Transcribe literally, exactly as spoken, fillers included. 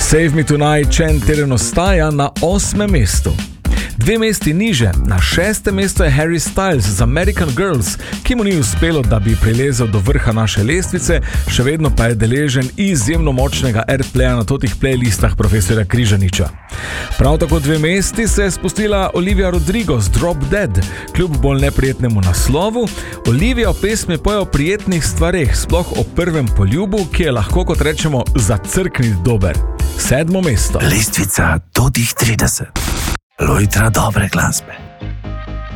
Save Me Tonight Chen teren ostaja na osmem mestu. Dve mesti niže, na šestem mestu je Harry Styles z American Girls, ki mu ni uspelo, da bi prilezel do vrha naše lestvice, še vedno pa je deležen izjemno močnega airplaya na totih playlistah profesorja Križaniča. Prav tako dve mesti se je spustila Olivia Rodrigo z Drop Dead, kljub bolj neprijetnemu naslovu. Olivia v pesmi poje o prijetnih stvareh, sploh o prvem poljubu, ki je lahko, kot rečemo, zacrknit dober. Sedmo mesto. Lestvica totih trideset. Lojtra dobre glasbe.